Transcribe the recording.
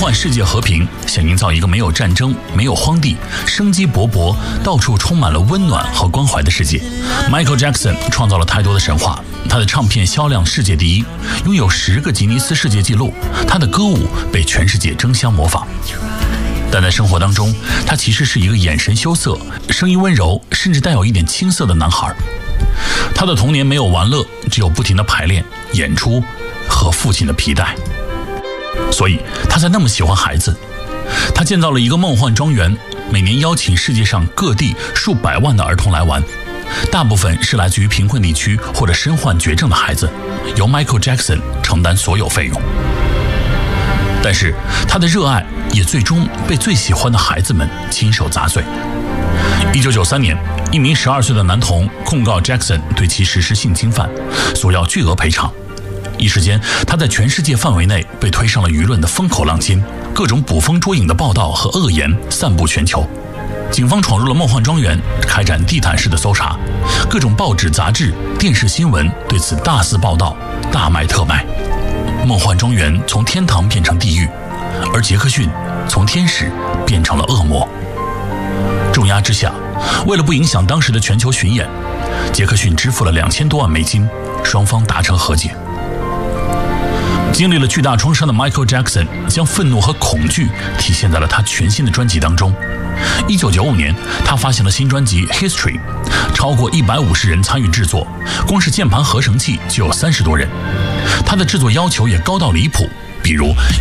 幻世界和平，想营造一个没有战争、没有荒地、生机勃勃、到处充满了温暖和关怀的世界。Michael Jackson 创造了太多的神话，他的唱片销量世界第一，拥有10个吉尼斯世界纪录，他的歌舞被全世界争相模仿。但在生活当中，他其实是一个眼神羞涩、声音温柔，甚至带有一点青涩的男孩。他的童年没有玩乐，只有不停的排练、演出和父亲的皮带，所以他才那么喜欢孩子。他建造了一个梦幻庄园，每年邀请世界上各地数百万的儿童来玩，大部分是来自于贫困地区或者身患绝症的孩子，由 Michael Jackson 承担所有费用。但是他的热爱也最终被最喜欢的孩子们亲手砸碎。1993年，一名12岁的男童控告 Jackson 对其实施性侵犯，索要巨额赔偿。一时间，他在全世界范围内被推上了舆论的风口浪尖，各种捕风捉影的报道和恶言散布全球。警方闯入了梦幻庄园，开展地毯式的搜查，各种报纸、杂志、电视新闻对此大肆报道，大卖特卖。梦幻庄园从天堂变成地狱，而杰克逊从天使变成了恶魔。重压之下，为了不影响当时的全球巡演，杰克逊支付了$2000多万，双方达成和解。经历了巨大创伤的 Michael Jackson 将愤怒和恐惧体现在了他全新的专辑当中。1995年，他发行了新专辑 History， 超过150人参与制作，光是键盘合成器就有30多人。他的制作要求也高到离谱，比如